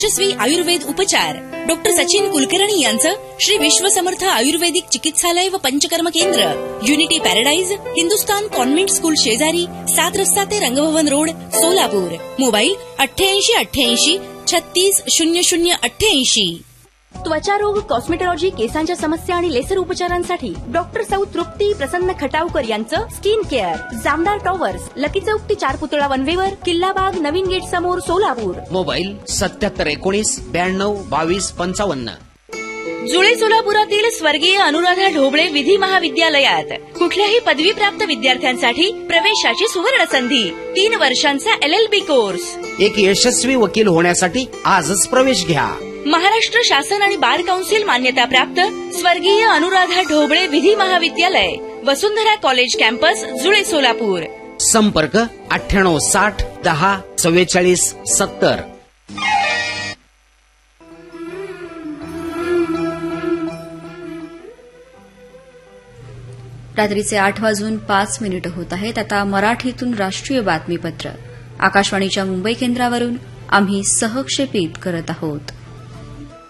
यशस्वी आयुर्वेद उपचार डॉक्टर सचिन कुलकर्णी यांचं श्री विश्वसमर्थ आयुर्वेदिक चिकित्सालय व पंचकर्म केंद्र, unity paradise, Hindustan convent school शेजारी, 7 रस्ता ते रंगभवन रोड, सोलापूर. मोबाईल 8888 360088. त्वचारोग, कॉस्मेटॉलॉजी, केसांच्या समस्या आणि लेसर उपचारांसाठी डॉक्टर सौ तृप्ती प्रसन्न खटावकर यांचं skin care, Jamdar towers, lucky चौक ते 4 पुतळा वनवेवर, किल्लाबाग, नवीन गेट समोर, सोलापूर. मोबाईल 7719 92 22 55. जुळे सोलापुरातील स्वर्गीय अनुराधा ढोबळे विधी महाविद्यालयात कुठल्याही पदवीप्राप्त विद्यार्थ्यांसाठी प्रवेशाची सुवर्ण संधी. 3 वर्षांचा LLB कोर्स. एक यशस्वी वकील होण्यासाठी आजच प्रवेश घ्या. महाराष्ट्र शासन आणि बार काउन्सिल मान्यता प्राप्त स्वर्गीय अनुराधा ढोबळे विधी महाविद्यालय, वसुंधरा कॉलेज कॅम्पस, जुळे सोलापूर. संपर्क 9860 10 44 70. रात्रीचे 8:05 होत आहेत. आता मराठीतून राष्ट्रीय बातमीपत्र आकाशवाणीच्या मुंबई केंद्रावरून आम्ही सहक्षेपित करत आहोत.